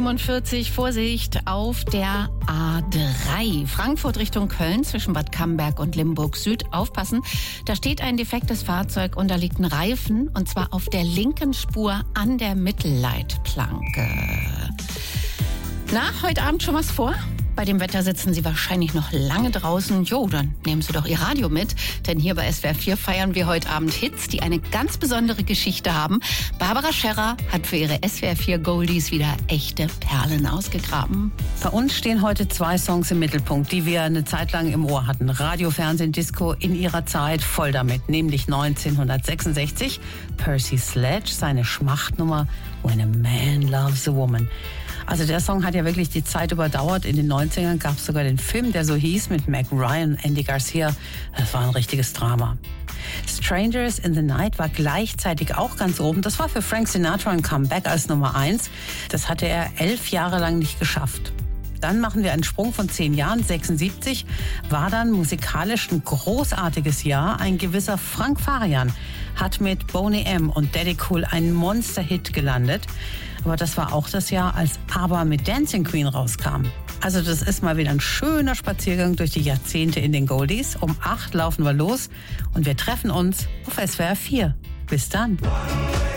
8:47 Uhr, Vorsicht auf der A3. Frankfurt Richtung Köln zwischen Bad Camberg und Limburg Süd. Aufpassen, da steht ein defektes Fahrzeug und da liegt ein Reifen. Und zwar auf der linken Spur an der Mittelleitplanke. Na, heute Abend schon was vor? Bei dem Wetter sitzen Sie wahrscheinlich noch lange draußen. Jo, dann nehmen Sie doch Ihr Radio mit. Denn hier bei SWR 4 feiern wir heute Abend Hits, die eine ganz besondere Geschichte haben. Barbara Scherrer hat für ihre SWR 4 Goldies wieder echte Perlen ausgegraben. Bei uns stehen heute 2 Songs im Mittelpunkt, die wir eine Zeit lang im Ohr hatten. Radio, Fernsehen, Disco in ihrer Zeit voll damit. Nämlich 1966 Percy Sledge, seine Schmachtnummer When a Man Loves a Woman. Also der Song hat ja wirklich die Zeit überdauert. In den 90ern gab es sogar den Film, der so hieß, mit Meg Ryan und Andy Garcia. Das war ein richtiges Drama. Strangers in the Night war gleichzeitig auch ganz oben. Das war für Frank Sinatra ein Comeback als Nummer 1. Das hatte er 11 Jahre lang nicht geschafft. Dann machen wir einen Sprung von 10 Jahren. 76 war dann musikalisch ein großartiges Jahr. Ein gewisser Frank Farian hat mit Boney M. und Daddy Cool einen Monster-Hit gelandet. Aber das war auch das Jahr, als ABBA mit Dancing Queen rauskam. Also das ist mal wieder ein schöner Spaziergang durch die Jahrzehnte in den Goldies. Um 8 laufen wir los und wir treffen uns auf SWR 4. Bis dann.